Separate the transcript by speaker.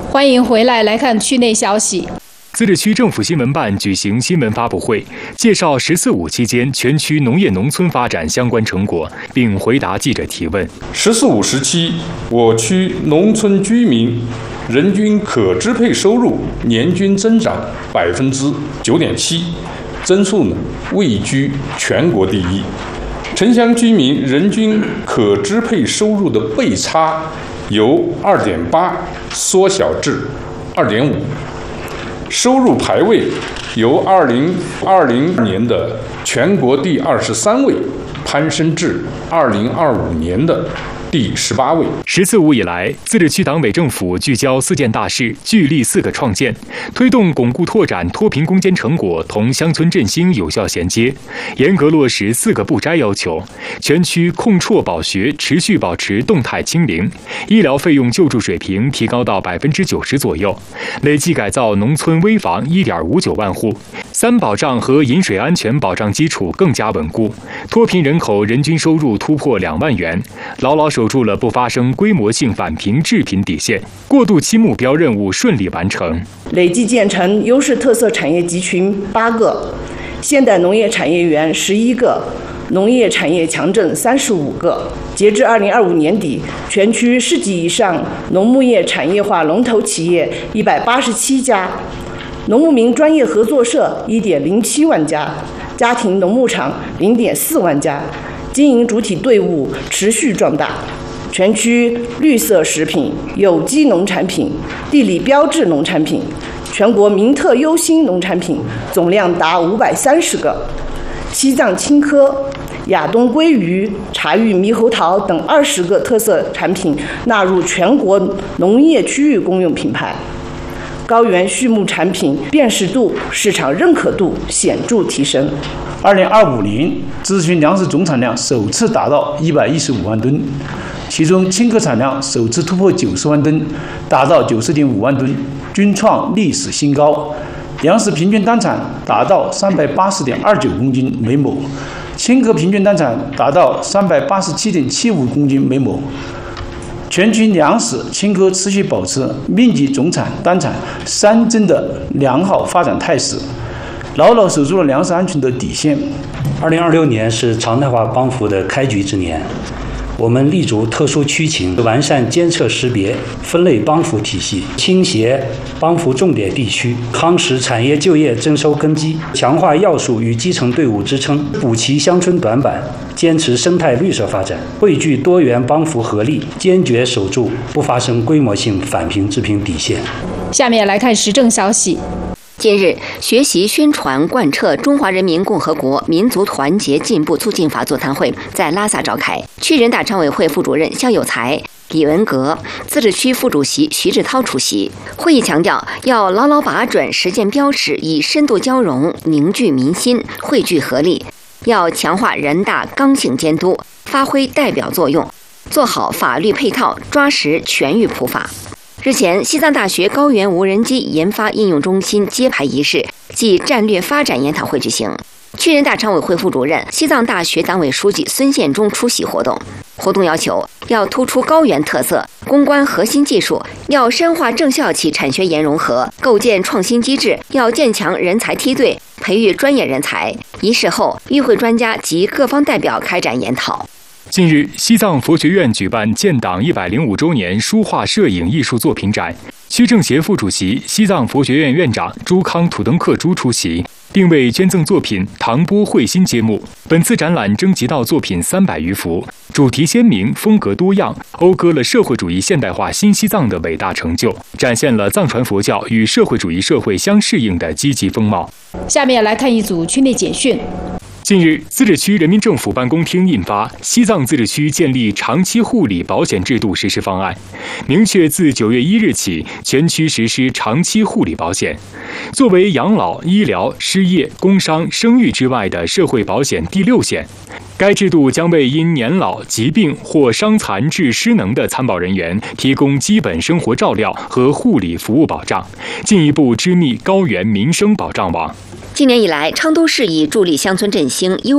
Speaker 1: 欢迎回来，来看区内消息。
Speaker 2: 自治区政府新闻办举行新闻发布会，介绍“十四五”期间全区农业农村发展相关成果，并回答记者提问。
Speaker 3: “十四五”时期，我区农村居民人均可支配收入年均增长9.7%，增速位居全国第一。城乡居民人均可支配收入的倍差由2.8缩小至2.5。收入排位由2020年的全国第23位攀升至2025年的第18位。
Speaker 2: “十四五”以来，自治区党委政府聚焦4件大事，聚力4个创建，推动巩固拓展脱贫攻坚成果同乡村振兴有效衔接，严格落实4个不摘要求，全区控辍保学持续保持动态清零，医疗费用救助水平提高到90%左右，累计改造农村危房1.59万户，3保障和饮水安全保障基础更加稳固，脱贫人口人均收入突破2万元，牢牢守住了不发生规模性返贫致贫底线，过渡期目标任务顺利完成。
Speaker 4: 累计建成优势特色产业集群8个，现代农业产业园11个，农业产业强镇35个。截至2025年底，全区10级以上农牧业产业化龙头企业187家，农牧民专业合作社1.07万家，家庭农牧场0.4万家，经营主体队伍持续壮大。全区绿色食品、有机农产品、地理标志农产品、全国名特优新农产品总量达530个。西藏青稞、亚东鲑鱼、茶玉猕猴桃等20个特色产品纳入全国农业区域公用品牌。高原畜牧产品辨识度、市场认可度显著提升。
Speaker 5: 2025年，自治区粮食总产量首次达到115万吨，其中青稞产量首次突破90万吨，达到90.5万吨，均创历史新高。粮食平均单产达到380.29公斤每亩，青稞平均单产达到387.75公斤每亩。全区粮食、青稞持续保持面积总产、单产3增的良好发展态势，牢牢守住了粮食安全的底线。
Speaker 6: 2026年是常态化帮扶的开局之年，我们立足特殊区情，完善监测识别、分类帮扶体系，倾斜帮扶重点地区，夯实产业就业增收根基，强化要素与基层队伍支撑，补齐乡村短板，坚持生态绿色发展，汇聚多元帮扶合力，坚决守住不发生规模性返贫致贫底线。
Speaker 1: 下面来看时政消息。
Speaker 7: 近日，学习宣传贯彻中华人民共和国民族团结进步促进法座谈会在拉萨召开，区人大常委会副主任肖有才、李文革、自治区副主席徐志涛出席。会议强调，要牢牢把准实践标尺，以深度交融凝聚民心，汇聚合力。要强化人大刚性监督，发挥代表作用，做好法律配套，抓实全域普法。日前，西藏大学高原无人机研发应用中心揭牌仪式暨战略发展研讨会举行，区人大常委会副主任、西藏大学党委书记孙宪忠出席活动。活动要求要突出高原特色，攻关核心技术，要深化正校企产学研融合，构建创新机制，要建强人才梯队，培育专业人才。仪式后，与会专家及各方代表开展研讨。
Speaker 2: 近日，西藏佛学院举办建党105周年书画摄影艺术作品展，区政协副主席、西藏佛学院院长朱康土登克珠出席，并为捐赠作品《唐波会心》揭幕。本次展览征集到作品300余幅，主题鲜明，风格多样，讴歌了社会主义现代化新西藏的伟大成就，展现了藏传佛教与社会主义社会相适应的积极风貌。
Speaker 1: 下面来看一组区内简讯。
Speaker 2: 近日，自治区人民政府办公厅印发《西藏自治区建立长期护理保险制度实施方案》，明确自9月1日起，全区实施长期护理保险，作为养老、医疗、失业、工伤、生育之外的社会保险第6险。该制度将为因年老、疾病或伤残致失能的参保人员提供基本生活照料和护理服务保障，进一步织密高原民生保障网。
Speaker 7: 今年以来，昌都市以助力乡村振兴、优